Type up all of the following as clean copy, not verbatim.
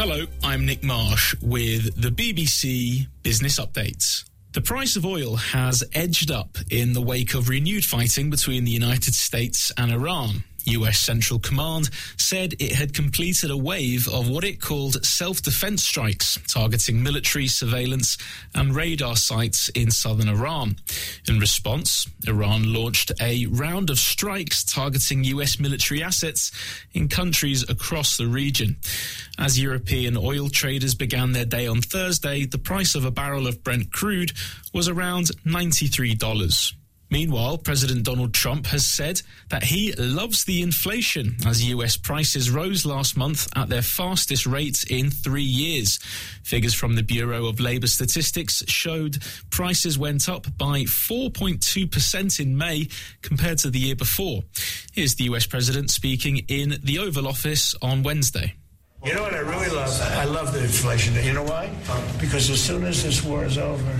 Hello, I'm Nick Marsh with the BBC Business Updates. The price of oil has edged up in the wake of renewed fighting between the United States and Iran. US Central Command said it had completed a wave of what it called self-defense strikes, targeting military surveillance and radar sites in southern Iran. In response, Iran launched a round of strikes targeting US military assets in countries across the region. As European oil traders began their day on Thursday, the price of a barrel of Brent crude was around $93. Meanwhile, President Donald Trump has said that he loves the inflation as US prices rose last month at their fastest rate in 3 years. Figures from the Bureau of Labor Statistics showed prices went up by 4.2% in May compared to the year before. Here's the US President speaking in the Oval Office on Wednesday. You know what I really love? I love the inflation. You know why? Because as soon as this war is over,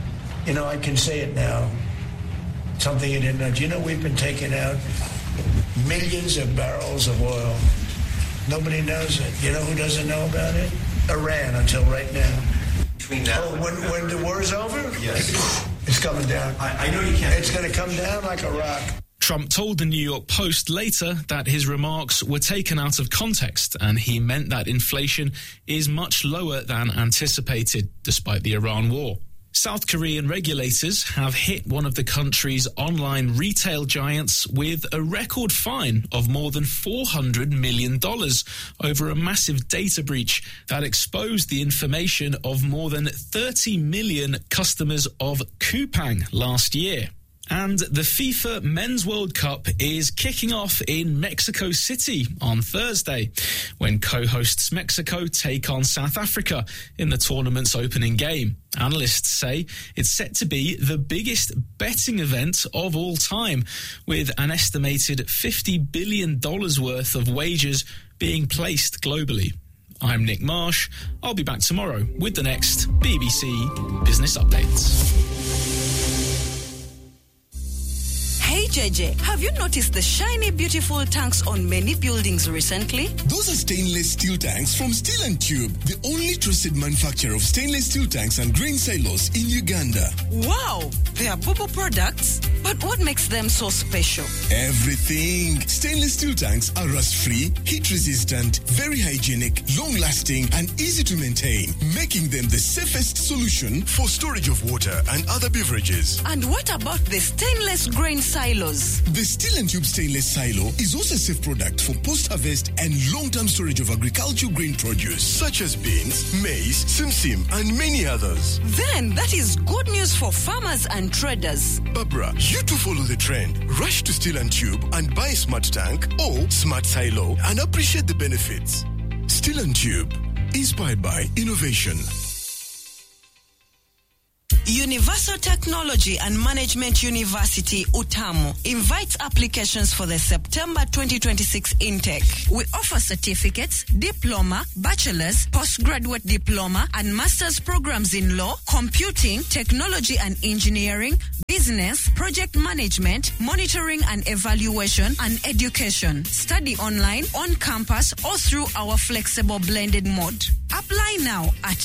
I can say it now. Something you didn't know. Do you know we've been taking out millions of barrels of oil? Nobody knows it. You know who doesn't know about it? Iran, until right now. Between now when the war is over? Yes. It's coming down. I know you can't. It's going to come down like a rock. Trump told the New York Post later that his remarks were taken out of context and he meant that inflation is much lower than anticipated, despite the Iran war. South Korean regulators have hit one of the country's online retail giants with a record fine of more than $400 million over a massive data breach that exposed the information of more than 30 million customers of Coupang last year. And the FIFA Men's World Cup is kicking off in Mexico City on Thursday, when co-hosts Mexico take on South Africa in the tournament's opening game. Analysts say it's set to be the biggest betting event of all time, with an estimated $50 billion worth of wagers being placed globally. I'm Nick Marsh. I'll be back tomorrow with the next BBC Business Updates. Hey JJ, have you noticed the shiny, beautiful tanks on many buildings recently? Those are stainless steel tanks from Steel and Tube, the only trusted manufacturer of stainless steel tanks and grain silos in Uganda. Wow, they are Bubu products, but what makes them so special? Everything. Stainless steel tanks are rust-free, heat-resistant, very hygienic, long-lasting, and easy to maintain, making them the safest solution for storage of water and other beverages. And what about the stainless grain silos? The Steel and Tube stainless silo is also a safe product for post-harvest and long-term storage of agricultural grain produce, such as beans, maize, simsim, and many others. Then that is good news for farmers and traders. Barbara, you too follow the trend. Rush to Steel and Tube and buy a smart tank or smart silo and appreciate the benefits. Steel and Tube, inspired by innovation. Universal Technology and Management University, UTAMU, invites applications for the September 2026 intake. We offer certificates, diploma, bachelor's, postgraduate diploma, and master's programs in law, computing, technology and engineering, business, project management, monitoring and evaluation, and education. Study online, on campus, or through our flexible blended mode. Apply now at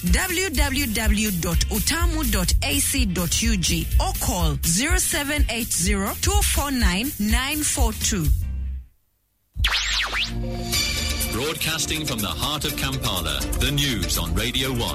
www.utamu.ac.ug or call 0780-249-942. Broadcasting from the heart of Kampala, the news on Radio 1.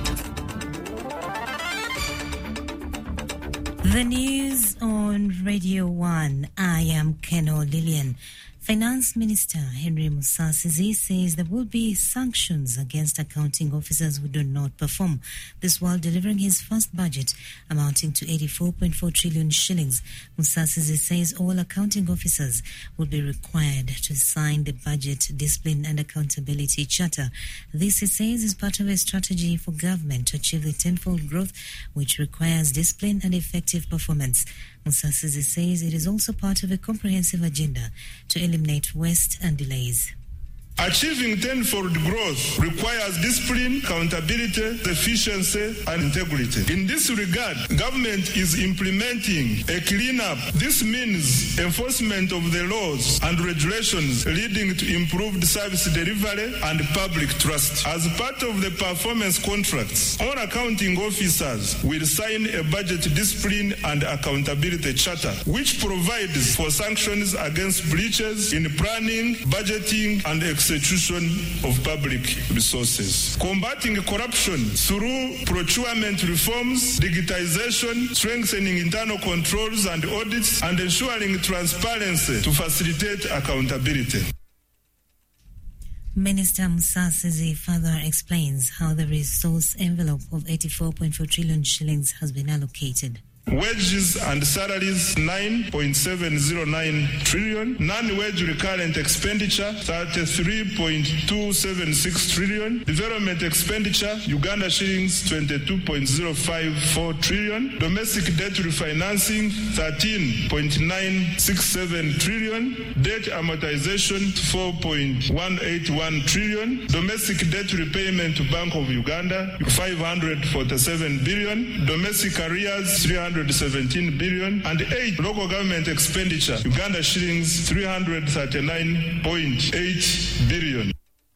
The news on Radio 1. I am Keno Lillian. Finance Minister Henry Musasizi says there will be sanctions against accounting officers who do not perform. This while delivering his first budget amounting to 84.4 trillion shillings. Musasizi says all accounting officers will be required to sign the Budget Discipline and Accountability Charter. This, he says, is part of a strategy for government to achieve the tenfold growth, which requires discipline and effective performance. Musasizi says it is also part of a comprehensive agenda to eliminate waste and delays. Achieving tenfold growth requires discipline, accountability, efficiency, and integrity. In this regard, government is implementing a cleanup. This means enforcement of the laws and regulations leading to improved service delivery and public trust. As part of the performance contracts, all accounting officers will sign a budget discipline and accountability charter, which provides for sanctions against breaches in planning, budgeting, and execution of public resources. Combating corruption through procurement reforms, digitization, strengthening internal controls and audits, and ensuring transparency to facilitate accountability. Minister Musasizi further explains how the resource envelope of 84.4 trillion shillings has been allocated. Wages and salaries 9.709 trillion, non-wage recurrent expenditure 33.276 trillion, development expenditure Uganda shillings 22.054 trillion, domestic debt refinancing 13.967 trillion, debt amortization 4.181 trillion, domestic debt repayment to Bank of Uganda 547 billion, domestic arrears 317 billion, and 8 local government expenditure Uganda shillings 339.8 billion.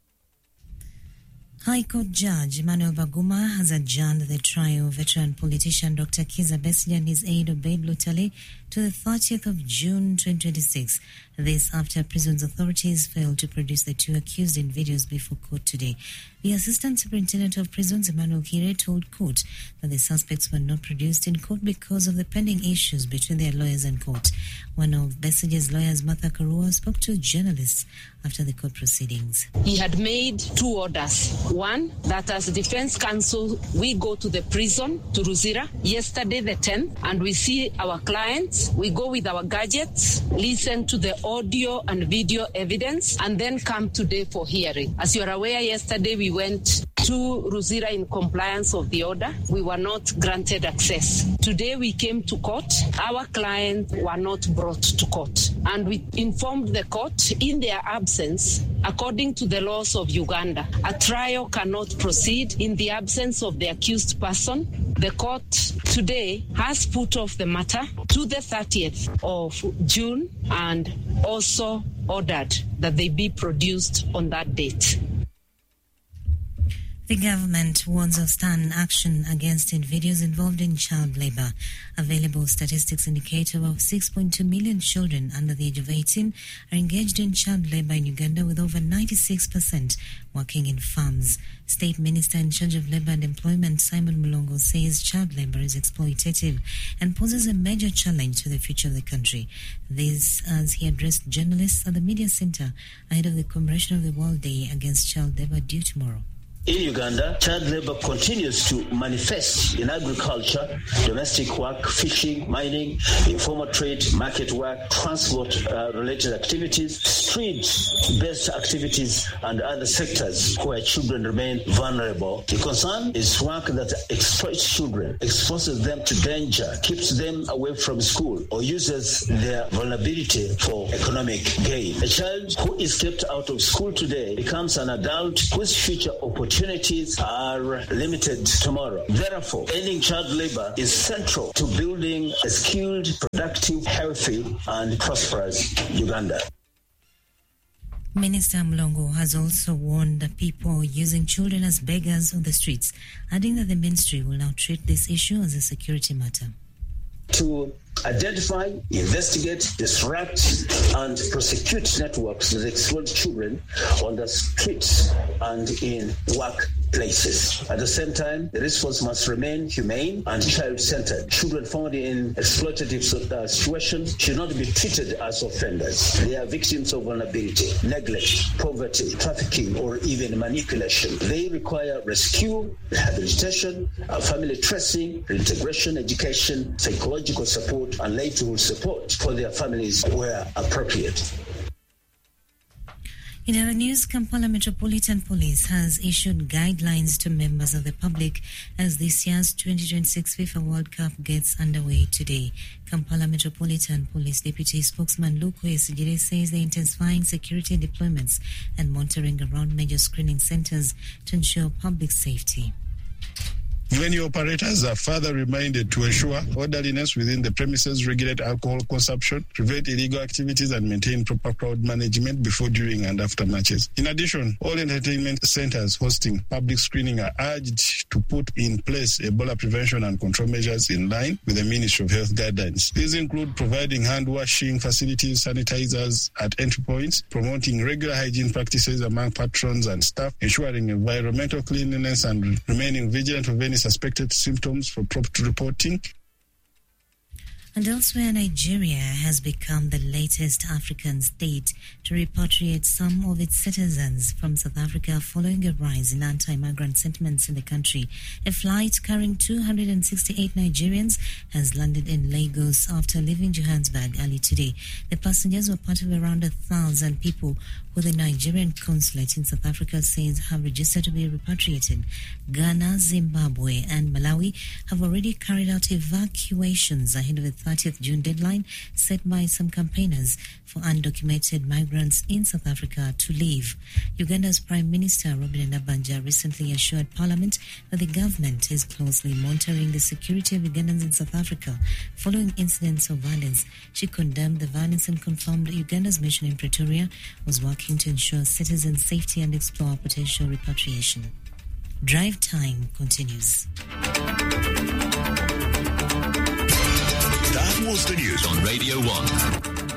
High Court Judge Emmanuel Baguma has adjourned the trial of veteran politician Dr. Kizza Besigye and his aide Obeid Lutale to the 30th of June 2026. This after prisons authorities failed to produce the two accused in videos before court today. The Assistant Superintendent of Prisons, Emmanuel Kire, told court that the suspects were not produced in court because of the pending issues between their lawyers and court. One of Besigye's lawyers, Martha Karua, spoke to journalists after the court proceedings. He had made 2 orders. One, that as defense counsel, we go to the prison, to Ruzira, yesterday the 10th, and we see our clients. We go with our gadgets, listen to the audio and video evidence, and then come today for hearing. As you are aware, yesterday we went to Ruzira in compliance of the order. We were not granted access. Today we came to court. Our clients were not brought to court. And we informed the court in their absence, according to the laws of Uganda, a trial cannot proceed in the absence of the accused person. The court today has put off the matter to the 30th of June and also ordered that they be produced on that date. The government warns of stern action against individuals involved in child labor. Available statistics indicate about 6.2 million children under the age of 18 are engaged in child labor in Uganda, with over 96% working in farms. State Minister in charge of Labor and Employment, Simon Mulongo, says child labor is exploitative and poses a major challenge to the future of the country. This as he addressed journalists at the Media Center ahead of the commemoration of the World Day Against Child Labor due tomorrow. In Uganda, child labor continues to manifest in agriculture, domestic work, fishing, mining, informal trade, market work, transport-related activities, street-based activities, and other sectors where children remain vulnerable. The concern is work that exploits children, exposes them to danger, keeps them away from school, or uses their vulnerability for economic gain. A child who is kept out of school today becomes an adult whose future opportunities are limited tomorrow. Therefore, ending child labor is central to building a skilled, productive, healthy, and prosperous Uganda. Minister Mlongo has also warned the people using children as beggars on the streets, adding that the ministry will now treat this issue as a security matter. To identify, investigate, disrupt, and prosecute networks that exploit children on the streets and in workplaces. At the same time, the response must remain humane and child-centered. Children found in exploitative situations should not be treated as offenders. They are victims of vulnerability, neglect, poverty, trafficking, or even manipulation. They require rescue, rehabilitation, family tracing, reintegration, education, psychological support, and livelihood support for their families where appropriate. In other news, Kampala Metropolitan Police has issued guidelines to members of the public as this year's 2026 FIFA World Cup gets underway today. Kampala Metropolitan Police Deputy Spokesman Luke Sigire says they're intensifying security deployments and monitoring around major screening centers to ensure public safety. Venue operators are further reminded to ensure orderliness within the premises, regulate alcohol consumption, prevent illegal activities, and maintain proper crowd management before, during, and after matches. In addition, all entertainment centers hosting public screening are urged to put in place Ebola prevention and control measures in line with the Ministry of Health guidelines. These include providing hand-washing facilities, sanitizers at entry points, promoting regular hygiene practices among patrons and staff, ensuring environmental cleanliness, and remaining vigilant of any suspected symptoms for prompt reporting. And elsewhere, Nigeria has become the latest African state to repatriate some of its citizens from South Africa following a rise in anti-migrant sentiments in the country. A flight carrying 268 Nigerians has landed in Lagos after leaving Johannesburg early today. The passengers were part of around 1,000 people who the Nigerian consulate in South Africa says have registered to be repatriated. Ghana, Zimbabwe and Malawi have already carried out evacuations ahead of the 30th June deadline set by some campaigners for undocumented migrants in South Africa to leave. Uganda's Prime Minister Robert Nabanja recently assured Parliament that the government is closely monitoring the security of Ugandans in South Africa following incidents of violence. She condemned the violence and confirmed Uganda's mission in Pretoria was working to ensure citizen safety and explore potential repatriation. Drive Time continues. That was the news on Radio 1.